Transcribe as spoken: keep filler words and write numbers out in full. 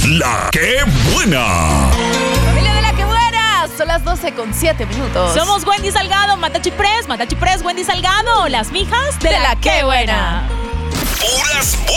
La Que Buena. Familia de La Que Buena, son las doce con siete minutos. Somos Wendy Salgado, Matachi Press, Matachi Press, Wendy Salgado, las mijas de, de La, La Que Buena. Puras buenas.